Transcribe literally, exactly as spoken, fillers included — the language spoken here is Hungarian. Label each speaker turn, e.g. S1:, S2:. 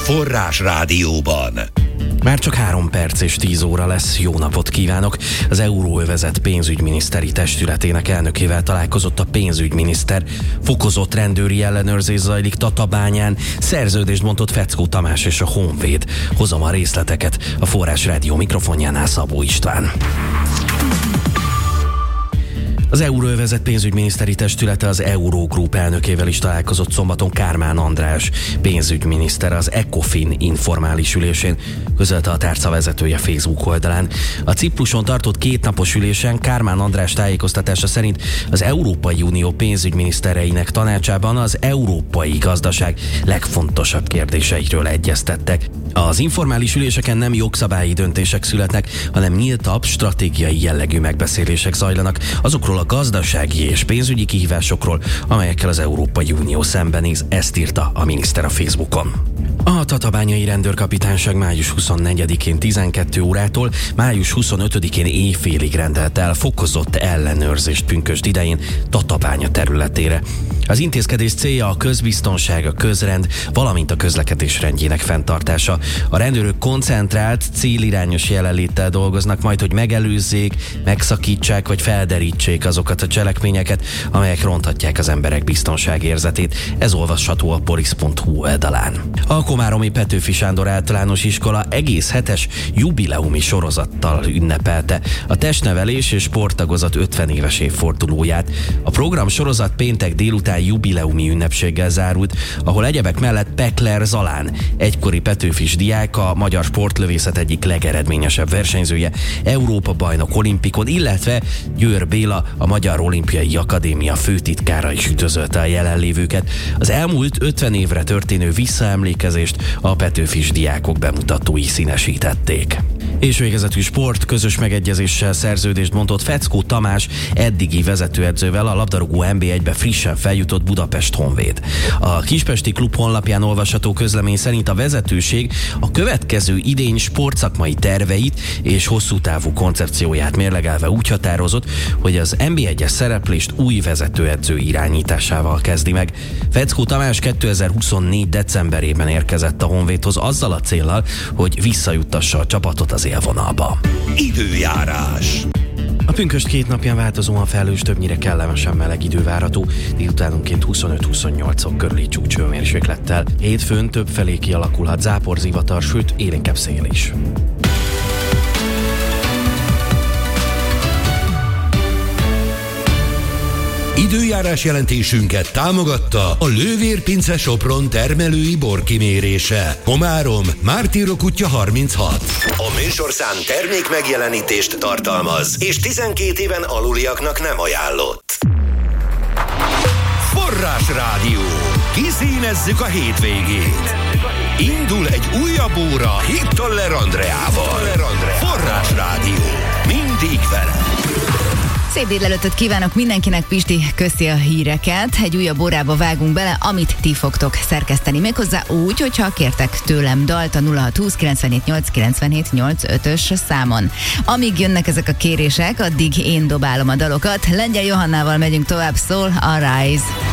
S1: Forrás Rádióban.
S2: Már csak három perc és tíz óra lesz. Jó napot kívánok! Az Euróövezet pénzügyminiszteri testületének elnökével találkozott a pénzügyminiszter. Fokozott rendőri ellenőrzés zajlik Tatabányán. Szerződést bontott Feckó Tamás és a Honvéd. Hozom a részleteket a Forrás Rádió mikrofonjánál Szabó István. Az Euróövezet pénzügyminiszteri testülete az Eurogroup elnökével is találkozott szombaton. Kármán András pénzügyminiszter az ECOFIN informális ülésén, közölte a tárca vezetője Facebook oldalán. A Cipruson tartott kétnapos ülésen Kármán András tájékoztatása szerint az Európai Unió pénzügyminisztereinek tanácsában az európai gazdaság legfontosabb kérdéseiről egyeztettek. Az informális üléseken nem jogszabályi döntések születnek, hanem nyíltabb, stratégiai jellegű megbeszélések zajlanak azokról a gazdasági és pénzügyi kihívásokról, amelyekkel az Európai Unió szembenéz, ezt írta a miniszter a Facebookon. A tatabányai rendőrkapitányság május huszonnegyedikén tizenkét órától május huszonötödikén éjfélig rendelt el fokozott ellenőrzést pünkösd idején Tatabánya területére. Az intézkedés célja a közbiztonság, a közrend, valamint a közlekedés rendjének fenntartása. A rendőrök koncentrált, célirányos jelenléttel dolgoznak majd, hogy megelőzzék, megszakítsák vagy felderítsék azokat a cselekményeket, amelyek ronthatják az emberek biztonságérzetét. Ez olvasható a polisz pont hu oldalán. A komáromi Petőfi Sándor általános iskola egész hetes jubileumi sorozattal ünnepelte a testnevelés és sporttagozat ötven éves évfordulóját. A program sorozat péntek délután jubileumi ünnepséggel zárult, ahol egyebek mellett Pekler Zalán, egykori petőfis diák, a magyar sportlövészet egyik legeredményesebb versenyzője, Európa-bajnok olimpikon, illetve Győr Béla, a Magyar Olimpiai Akadémia főtitkára is üdvözölte a jelenlévőket. Az elmúlt ötven évre történő visszaemlékezést a petőfis diákok bemutatói színesítették. És végezetű sport, közös megegyezéssel szerződést bontott Feckó Tamás eddigi vezetőedzővel a labdarúgó en bé egybe frissen feljutott Budapest Honvéd. A kispesti klub honlapján olvasható közlemény szerint a vezetőség a következő idény sportszakmai terveit és hosszú távú koncepcióját mérlegelve úgy határozott, hogy az en bé egyes szereplést új vezetőedző irányításával kezdi meg. Feckó Tamás kétezer-huszonnégy decemberében érkezett a Honvédhoz azzal a céllal, hogy visszajuttassa a csapatot az élvonalba.
S1: Időjárás.
S2: A pünkösd két napján változóan felhős, többnyire kellemesen meleg idő várható, délutánonként huszonöt-huszonnyolc fok körüli csúcshőmérséklettel. Hétfőn több felé kialakulhat záporzivatar, sőt élénkebb szél is.
S1: Időjárás jelentésünket támogatta a Lővér Pince Sopron termelői borkimérése. Komárom, Mártírok útja harminchat. A műsorszám termék megjelenítést tartalmaz, és tizenkét éven aluliaknak nem ajánlott. Forrás Rádió. Kiszínezzük a hétvégét. Indul egy újabb óra Hittoller Andreával. Forrás Rádió. Mindig vele.
S3: Szép délelőttöt kívánok mindenkinek, Pisti, köszi a híreket. Egy újabb órába vágunk bele, amit ti fogtok szerkeszteni. Méghozzá úgy, hogyha kértek tőlem dalt a nulla hat húsz kilencvenhét nyolc kilencvenhét nyolcvanötös számon. Amíg jönnek ezek a kérések, addig én dobálom a dalokat. Lengyel Johannával megyünk tovább, szól a Rise.